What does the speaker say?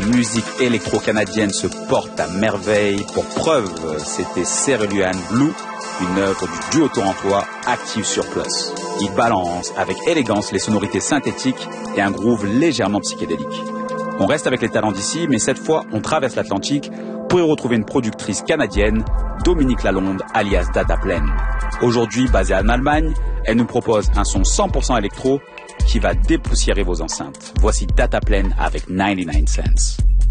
musique électro-canadienne se porte à merveille. Pour preuve, c'était Cerulean Blue, une œuvre du duo torontois Active Surplus. Il balance avec élégance les sonorités synthétiques et un groove légèrement psychédélique. On reste avec les talents d'ici, mais cette fois, on traverse l'Atlantique pour y retrouver une productrice canadienne, Dominique Lalonde, alias Dataplane. Aujourd'hui basée en Allemagne, elle nous propose un son 100% électro qui va dépoussiérer vos enceintes. Voici Dataplane avec 99 Cents.